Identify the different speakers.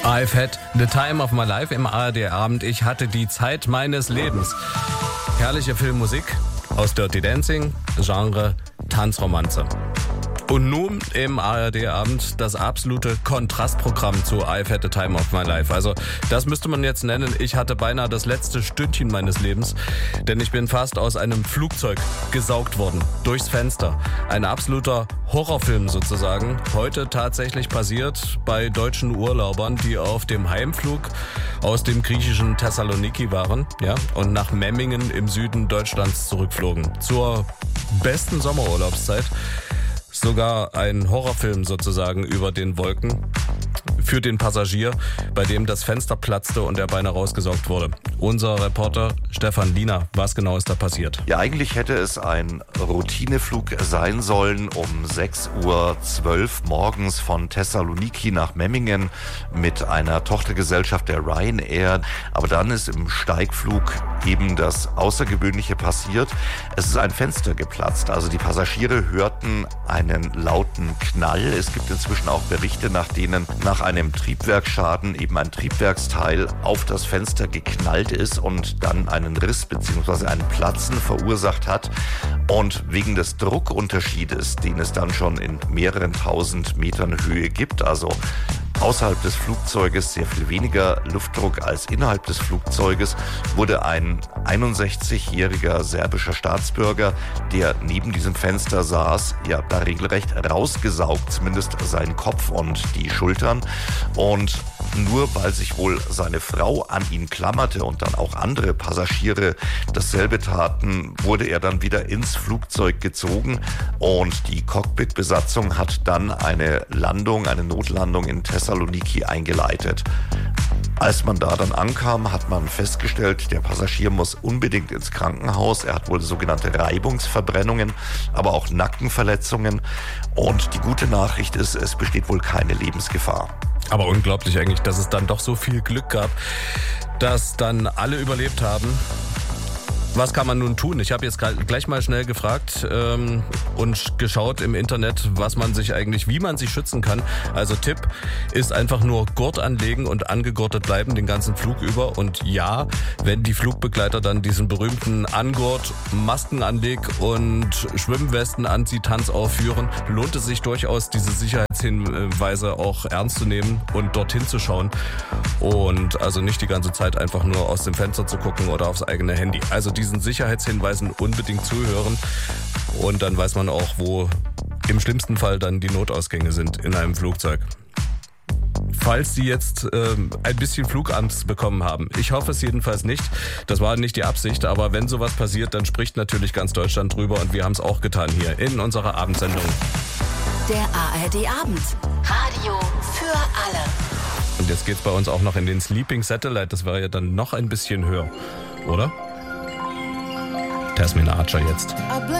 Speaker 1: I've had the time of my life im ARD-Abend. Ich hatte die Zeit meines Lebens. Herrliche Filmmusik aus Dirty Dancing, Genre Tanzromanze. Und nun im ARD-Abend das absolute Kontrastprogramm zu I've had the time of my life. Also das müsste man jetzt nennen, ich hatte beinahe das letzte Stündchen meines Lebens, denn ich bin fast aus einem Flugzeug gesaugt worden, durchs Fenster. Ein absoluter Horrorfilm sozusagen, heute tatsächlich passiert bei deutschen Urlaubern, die auf dem Heimflug aus dem griechischen Thessaloniki waren, ja, und nach Memmingen im Süden Deutschlands zurückflogen. Zur besten Sommerurlaubszeit. Sogar ein Horrorfilm sozusagen über den Wolken für den Passagier, bei dem das Fenster platzte und er beinahe rausgesaugt wurde. Unser Reporter Stefan Liener, was genau ist da passiert?
Speaker 2: Ja, eigentlich hätte es ein Routineflug sein sollen um 6:12 Uhr morgens von Thessaloniki nach Memmingen mit einer Tochtergesellschaft der Ryanair. Aber dann ist im Steigflug eben das Außergewöhnliche passiert. Es ist ein Fenster geplatzt. Also die Passagiere hörten einen lauten Knall. Es gibt inzwischen auch Berichte, nach denen nach einem Triebwerksschaden eben ein Triebwerksteil auf das Fenster geknallt ist und dann einen Riss bzw. ein Platzen verursacht hat. Und wegen des Druckunterschiedes, den es dann schon in mehreren tausend Metern Höhe gibt, also außerhalb des Flugzeuges sehr viel weniger Luftdruck als innerhalb des Flugzeuges, wurde ein 61-jähriger serbischer Staatsbürger, der neben diesem Fenster saß, ja da regelrecht rausgesaugt, zumindest seinen Kopf und die Schultern. Und nur weil sich wohl seine Frau an ihn klammerte und dann auch andere Passagiere dasselbe taten, wurde er dann wieder ins Flugzeug gezogen und die Cockpitbesatzung hat dann eine Notlandung in Thessaloniki eingeleitet. Als man da dann ankam, hat man festgestellt, der Passagier muss unbedingt ins Krankenhaus. Er hat wohl sogenannte Reibungsverbrennungen, aber auch Nackenverletzungen. Und die gute Nachricht ist, es besteht wohl keine Lebensgefahr.
Speaker 1: Aber unglaublich eigentlich, dass es dann doch so viel Glück gab, dass dann alle überlebt haben. Was kann man nun tun? Ich habe jetzt gleich mal schnell gefragt und geschaut im Internet, wie man sich schützen kann. Also Tipp ist einfach nur Gurt anlegen und angegurtet bleiben den ganzen Flug über. Und ja, wenn die Flugbegleiter dann diesen berühmten Angurt, Maskenanleg und Schwimmwestenanziehtanz aufführen, lohnt es sich durchaus, diese Sicherheitshinweise auch ernst zu nehmen und dorthin zu schauen. Und also nicht die ganze Zeit einfach nur aus dem Fenster zu gucken oder aufs eigene Handy. Also diesen Sicherheitshinweisen unbedingt zuhören und dann weiß man auch, wo im schlimmsten Fall dann die Notausgänge sind in einem Flugzeug. Falls Sie jetzt ein bisschen Flugangst bekommen haben. Ich hoffe es jedenfalls nicht. Das war nicht die Absicht, aber wenn sowas passiert, dann spricht natürlich ganz Deutschland drüber und wir haben es auch getan hier in unserer Abendsendung.
Speaker 3: Der ARD-Abend. Radio für alle.
Speaker 1: Und jetzt geht's bei uns auch noch in den Sleeping Satellite. Das wäre ja dann noch ein bisschen höher, oder? Tasmin Archer jetzt.